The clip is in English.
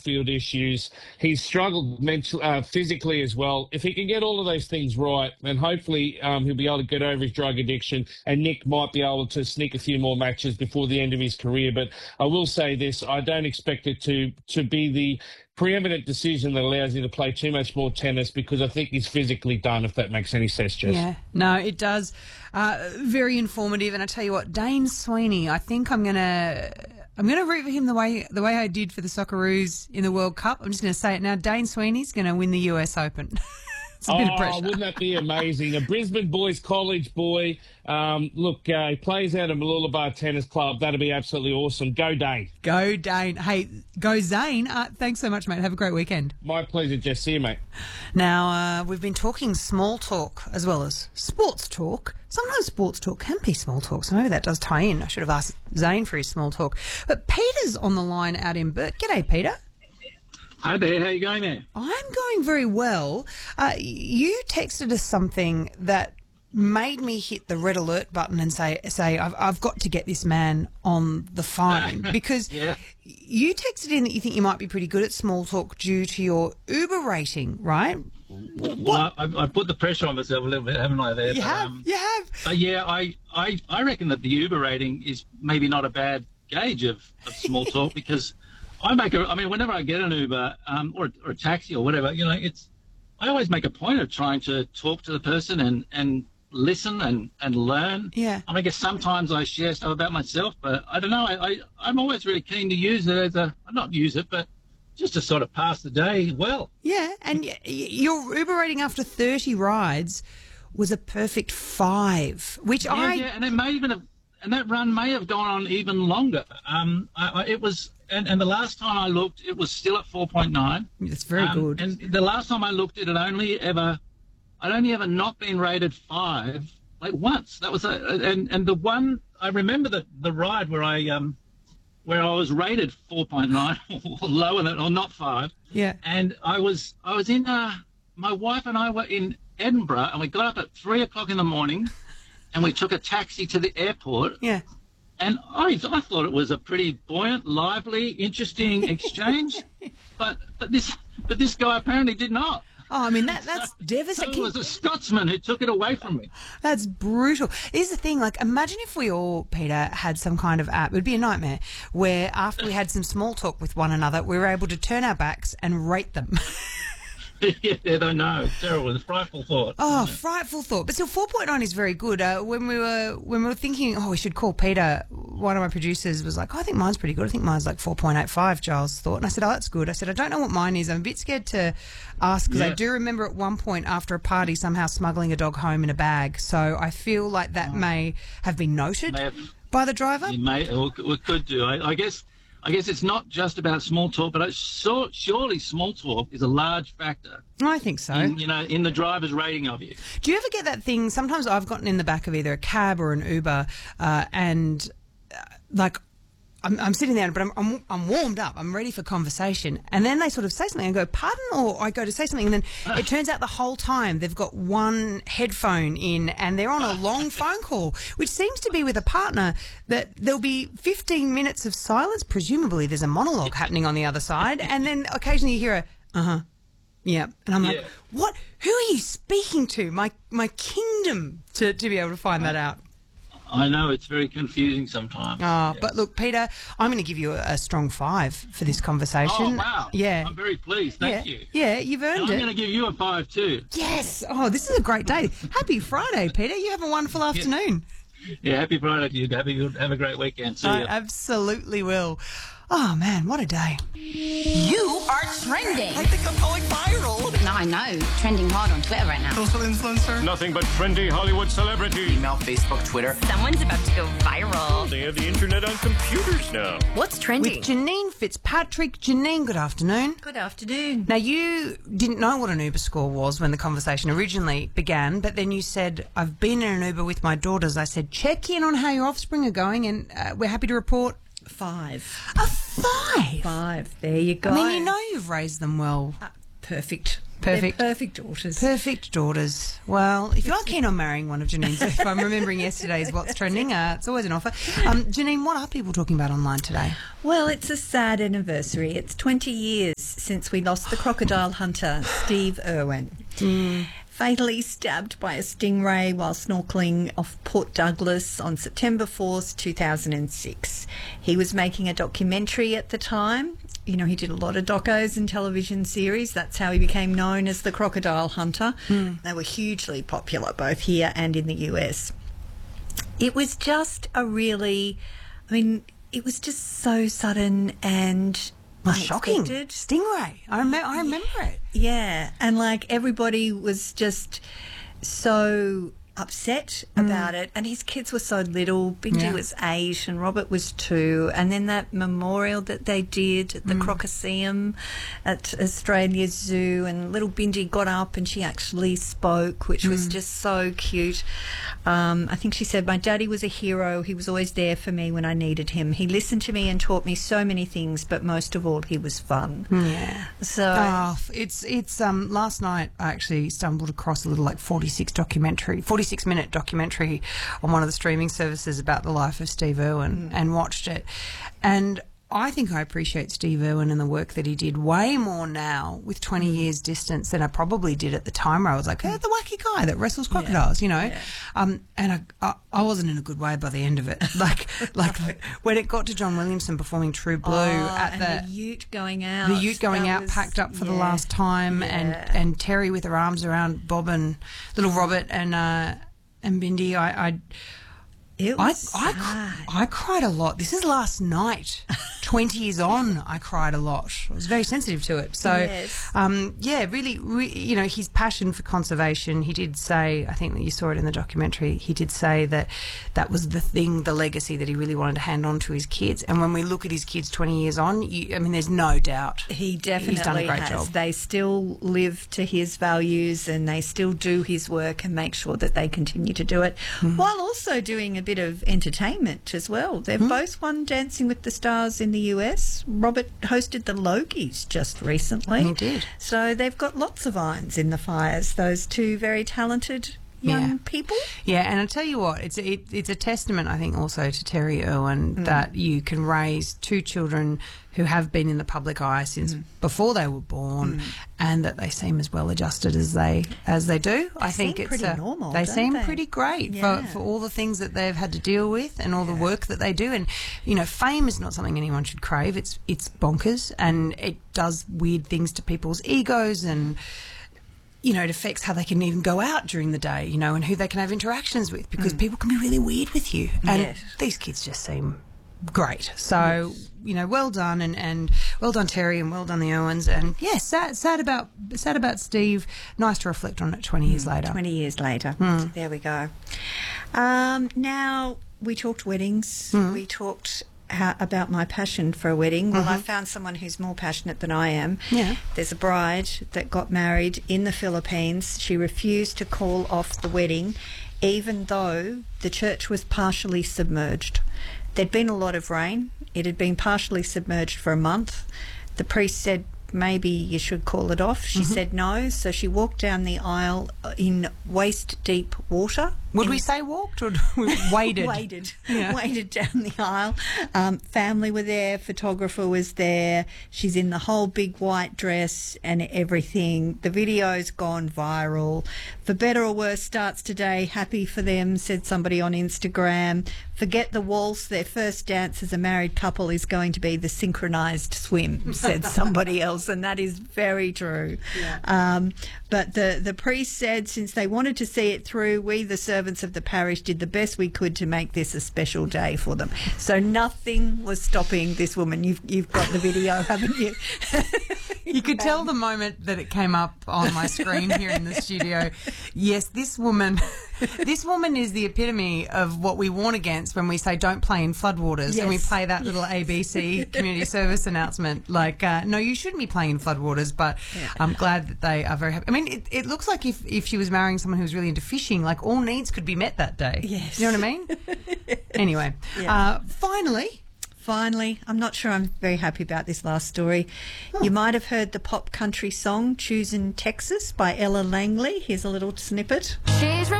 off-field issues. He's struggled physically as well. If he can get all of those things right, then hopefully he'll be able to get over his drug addiction, and Nick might be able to sneak a few more matches before the end of his career. But I will say this, I don't expect it to be the preeminent decision that allows you to play too much more tennis, because I think he's physically done, if that makes any sense, Jess. Yeah, no, it does. Very informative. And I tell you what, Dane Sweeney, I think I'm gonna root for him the way I did for the Socceroos in the World Cup. I'm just going to say it now. Dane Sweeney's going to win the US Open. It's a bit of pressure. Wouldn't that be amazing? A Brisbane boy's college boy. He plays out of Mooloolaba Tennis Club. That'd be absolutely awesome. Go Dane. Go Dane. Hey, go Zane. Thanks so much, mate. Have a great weekend. My pleasure, Jess. See you, mate. Now, we've been talking small talk as well as sports talk. Sometimes sports talk can be small talk, so maybe that does tie in. I should have asked Zane for his small talk. But Peter's on the line out in Burt. G'day, Peter. Hi there, how you going there? I'm going very well. You texted us something that made me hit the red alert button and say I've got to get this man on the phone, because you texted in that you think you might be pretty good at small talk due to your Uber rating, right? Well, I put the pressure on myself a little bit, haven't I? There, you have. I reckon that the Uber rating is maybe not a bad gauge of small talk, because whenever I get an Uber or a taxi or whatever, I always make a point of trying to talk to the person and listen and learn. Yeah. I guess sometimes I share stuff about myself, but I don't know. I'm always really keen to use it but just to sort of pass the day well. Yeah, and your Uber rating after 30 rides was a perfect 5, which and it may even have, and that run may have gone on even longer. It was. And the last time I looked, it was still at 4.9. That's very good. And the last time I looked, I'd only ever not been rated 5, like once. That was and the one I remember the ride where I was rated 4.9 or lower than, or not 5. Yeah. And I was in my wife and I were in Edinburgh, and we got up at 3:00 in the morning, and we took a taxi to the airport. Yeah. And I thought it was a pretty buoyant, lively, interesting exchange, but this guy apparently did not. Oh, I mean, that's devastating. So it was a Scotsman who took it away from me. That's brutal. Here's the thing, imagine if we all, Peter, had some kind of app. It would be a nightmare, where after we had some small talk with one another, we were able to turn our backs and rate them. Yeah, I know. It's terrible. It's a frightful thought. Oh, frightful thought. But still, 4.9 is very good. When we were thinking, we should call Peter, one of my producers was like, I think mine's pretty good. I think mine's like 4.85, Giles thought. And I said, that's good. I said, I don't know what mine is. I'm a bit scared to ask, because I do remember at one point after a party somehow smuggling a dog home in a bag. So I feel like that may have been noted by the driver. It may, or could do. I guess it's not just about small talk, but surely small talk is a large factor. I think so. In the driver's rating of you. Do you ever get that thing? Sometimes I've gotten in the back of either a cab or an Uber, I'm sitting there, but I'm warmed up. I'm ready for conversation. And then they sort of say something. I go, pardon? Or I go to say something. And then it turns out the whole time they've got one headphone in and they're on a long phone call, which seems to be with a partner that there'll be 15 minutes of silence. Presumably there's a monologue happening on the other side. And then occasionally you hear a, yeah. And I'm like, what? Who are you speaking to? My kingdom to be able to find that out. I know, it's very confusing sometimes. Oh, yes. But look, Peter, I'm going to give you a strong 5 for this conversation. Oh, wow. Yeah. I'm very pleased. Thank you. Yeah, you've earned it. I'm going to give you a 5 too. Yes. Oh, this is a great day. Happy Friday, Peter. You have a wonderful afternoon. Yeah, happy Friday to you. Have a great weekend. See you. Absolutely will. Oh, man, what a day. You are trending. I think I'm going viral. No, I know. Trending hard on Twitter right now. Social influencer. Nothing but trendy Hollywood celebrity. Email, Facebook, Twitter. Someone's about to go viral. They have the internet on computers now. What's trending? With Janine Fitzpatrick. Janine, good afternoon. Good afternoon. Now, you didn't know what an Uber score was when the conversation originally began, but then you said, I've been in an Uber with my daughters. I said, check in on how your offspring are going, and we're happy to report 5. A 5? 5. There you go. I mean, you've raised them well. Perfect. Perfect. They're perfect daughters. Perfect daughters. Well, if you are keen on marrying one of Janine's, if I'm remembering yesterday's What's Trending, it's always an offer. Janine, what are people talking about online today? Well, it's a sad anniversary. It's 20 years since we lost the crocodile hunter, Steve Irwin. Fatally stabbed by a stingray while snorkelling off Port Douglas on September 4th, 2006. He was making a documentary at the time. You know, he did a lot of docos and television series. That's how he became known as the crocodile hunter. They were hugely popular both here and in the US. It was just it was just so sudden and Shocking. unexpected. Stingray. I remember it. Yeah, and like everybody was just so upset about it, and his kids were so little. Benji was 8 and Robert was 2, and then that memorial that they did at the Crocoseum at Australia Zoo, and little Benji got up and she actually spoke, which was just so cute. I think she said, "My daddy was a hero. He was always there for me when I needed him. He listened to me and taught me so many things, but most of all, he was fun." Yeah. So It's last night I actually stumbled across a little 46-minute documentary on one of the streaming services about the life of Steve Irwin and watched it. And I think I appreciate Steve Irwin and the work that he did way more now with 20 years distance than I probably did at the time where I was like, the wacky guy that wrestles crocodiles, you know. And I wasn't in a good way by the end of it. Like when it got to John Williamson perforing True Blue at the ute going out. The ute going out, packed up for the last time, and Terry with her arms around Bob and little Robert and Bindi. I cried a lot. This is last night. 20 years on, I cried a lot. I was very sensitive to it. So, really, you know, his passion for conservation, he did say, I think that you saw it in the documentary, he did say that was the legacy that he really wanted to hand on to his kids. And when we look at his kids 20 years on, there's no doubt. He definitely he's done a great job. They still live to his values and they still do his work and make sure that they continue to do it while also doing a bit of entertainment as well. They've both won Dancing with the Stars in the US. Robert hosted the Logies just recently. He did. So they've got lots of irons in the fires, those two very talented young people. Yeah, and I'll tell you what, it's a testament, I think, also to Terry Irwin that you can raise two children who have been in the public eye since before they were born, and that they seem as well adjusted as they do. I think it's pretty normal. They seem they? Pretty great for all the things that they've had to deal with and all the work that they do. And you know, fame is not something anyone should crave. It's bonkers, and it does weird things to people's egos, and you know, it affects how they can even go out during the day, you know, and who they can have interactions with, because people can be really weird with you. And these kids just seem great. So, you know, well done, and well done, Terry, and well done, the Irwins. And, sad about Steve. Nice to reflect on it 20 years later. 20 years later. There we go. Now, we talked weddings. We talked about my passion for a wedding. Well, I found someone who's more passionate than I am. Yeah. There's a bride that got married in the Philippines. She refused to call off the wedding, even though the church was partially submerged. There'd been a lot of rain. It had been partially submerged for a month. The priest said, maybe you should call it off. She said no, so she walked down the aisle in waist-deep water. Would we say walked or waded? Waded down the aisle. Family were there, photographer was there. She's in the whole big white dress and everything. The video's gone viral. For better or worse, starts today. Happy for them, said somebody on Instagram. Forget the waltz. Their first dance as a married couple is going to be the synchronised swim, said somebody else, and that is very true. Yeah. But the priest said, since they wanted to see it through, we, the servants of the parish, did the best we could to make this a special day for them. So nothing was stopping this woman. You've got the video, haven't you? You could tell the moment that it came up on my screen here in the studio. Yes, this woman is the epitome of what we warn against when we say don't play in floodwaters, and we play that little ABC community service announcement. Like, no, you shouldn't be playing in floodwaters, but I'm glad that they are very happy. I mean, it looks like if she was marrying someone who was really into fishing, like all needs could be met that day. Yes. You know what I mean? Anyway, finally, I'm not sure I'm very happy about this last story. You might have heard the pop country song Choosing Texas by Ella Langley. Here's a little snippet. She's